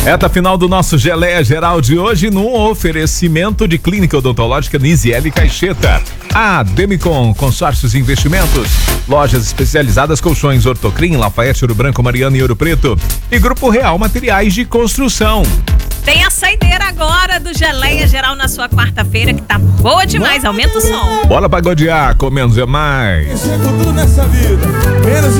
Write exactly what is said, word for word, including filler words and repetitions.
Reta final do nosso Geleia Geral de hoje no oferecimento de Clínica Odontológica Nisiele Caixeta. A Demicon, consórcios e investimentos. Lojas especializadas Colchões Ortocrim, Lafayette, Ouro Branco, Mariana e Ouro Preto. E Grupo Real Materiais de Construção. Tem a saideira agora do Geleia Geral na sua quarta-feira, que tá boa demais. Aumenta o som. Bora pagodear, com menos é mais. Isso é tudo nessa vida. Menos